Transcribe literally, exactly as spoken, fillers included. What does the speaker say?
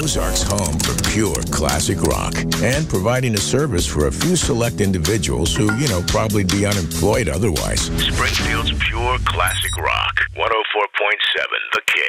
Ozark's home for pure classic rock and providing a service for a few select individuals who, you know, probably be unemployed otherwise. Springfield's pure classic rock. one oh four point seven The King.